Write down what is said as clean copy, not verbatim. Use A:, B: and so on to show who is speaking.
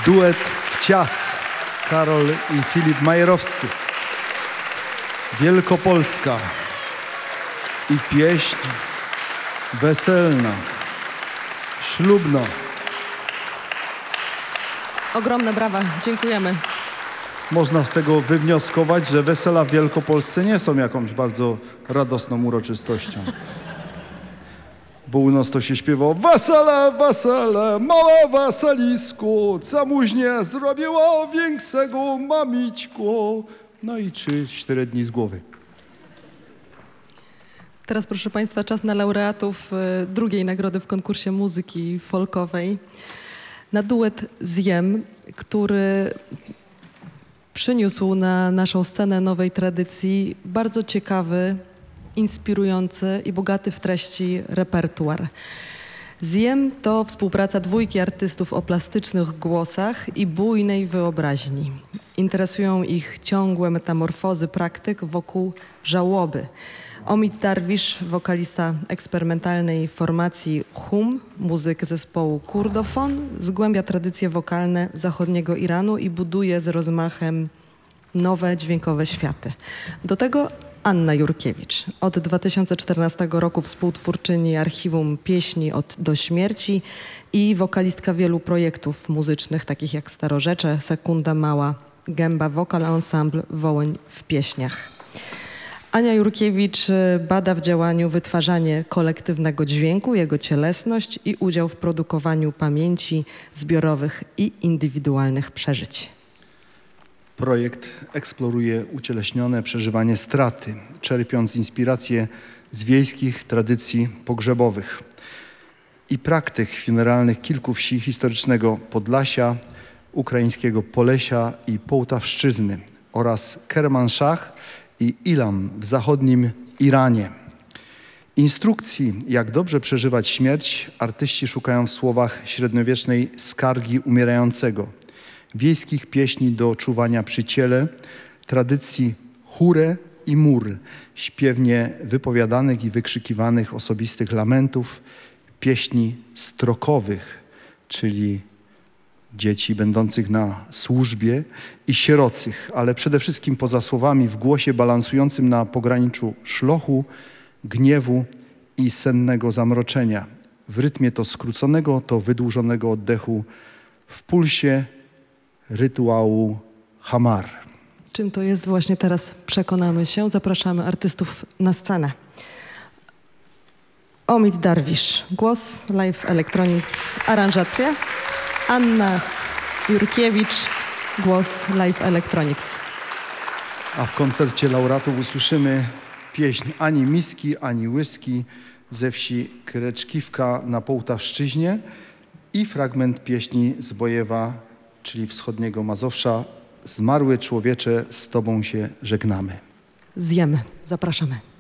A: Duet w cias. Karol i Filip Majerowscy. Wielkopolska. I pieśń weselna, ślubna.
B: Ogromne brawa, dziękujemy.
A: Można z tego wywnioskować, że wesela w Wielkopolsce nie są jakąś bardzo radosną uroczystością. Bo u nas to się śpiewało: wesele, wesele, małe weselisku, camuźnie zrobiło większego mamićku. No i 3-4 dni z głowy.
B: Teraz, proszę Państwa, czas na laureatów drugiej nagrody w konkursie muzyki folkowej. Na duet Zjem, który przyniósł na naszą scenę nowej tradycji bardzo ciekawy, inspirujący i bogaty w treści repertuar. Zjem to współpraca dwójki artystów o plastycznych głosach i bujnej wyobraźni. Interesują ich ciągłe metamorfozy praktyk wokół żałoby. Omid Darwisz, wokalista eksperymentalnej formacji Hum, muzyk zespołu Kurdofon, zgłębia tradycje wokalne zachodniego Iranu i buduje z rozmachem nowe dźwiękowe światy. Do tego Anna Jurkiewicz, od 2014 roku współtwórczyni archiwum Pieśni do śmierci i wokalistka wielu projektów muzycznych, takich jak Starorzecze, Sekunda Mała, Gęba Vocal Ensemble, Wołyń w pieśniach. Ania Jurkiewicz bada w działaniu wytwarzanie kolektywnego dźwięku, jego cielesność i udział w produkowaniu pamięci zbiorowych i indywidualnych przeżyć.
A: Projekt eksploruje ucieleśnione przeżywanie straty, czerpiąc inspiracje z wiejskich tradycji pogrzebowych i praktyk funeralnych kilku wsi historycznego Podlasia, ukraińskiego Polesia i Połtawszczyzny oraz Kermanszach i Ilam w zachodnim Iranie. Instrukcji, jak dobrze przeżywać śmierć, artyści szukają w słowach średniowiecznej skargi umierającego, wiejskich pieśni do czuwania przy ciele, tradycji hure i mur, śpiewnie wypowiadanych i wykrzykiwanych osobistych lamentów, pieśni strokowych, czyli dzieci będących na służbie i sierocych, ale przede wszystkim poza słowami w głosie balansującym na pograniczu szlochu, gniewu i sennego zamroczenia. W rytmie to skróconego, to wydłużonego oddechu, w pulsie rytuału Hamar.
B: Czym to jest właśnie teraz przekonamy się. Zapraszamy artystów na scenę. Omid Darwisz, głos, Live Electronics, aranżacja. Anna Jurkiewicz, głos, Live Electronics.
A: A w koncercie laureatów usłyszymy pieśń Ani Miski, Ani Łyski ze wsi Kreczkiwka na Połtawszczyźnie i fragment pieśni z Bojewa, czyli wschodniego Mazowsza: Zmarły człowiecze, z Tobą się żegnamy.
B: Zjemy. Zapraszamy.